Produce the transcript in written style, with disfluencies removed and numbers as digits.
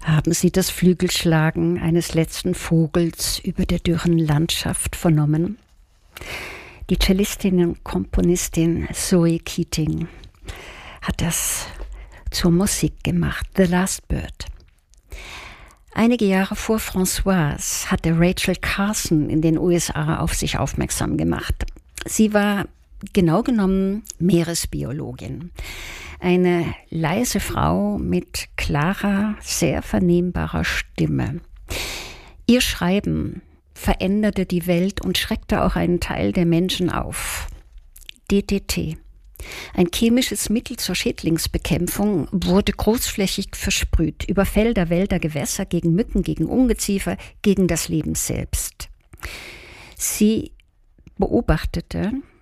Haben Sie das Flügelschlagen eines letzten Vogels über der dürren Landschaft vernommen? Die Cellistin und Komponistin Zoe Keating hat das zur Musik gemacht, The Last Bird. Einige Jahre vor Françoise hatte Rachel Carson in den USA auf sich aufmerksam gemacht. Sie war genau genommen Meeresbiologin. Eine leise Frau mit klarer, sehr vernehmbarer Stimme. Ihr Schreiben veränderte die Welt und schreckte auch einen Teil der Menschen auf. DDT, ein chemisches Mittel zur Schädlingsbekämpfung, wurde großflächig versprüht über Felder, Wälder, Gewässer, gegen Mücken, gegen Ungeziefer, gegen das Leben selbst. Sie beobachtete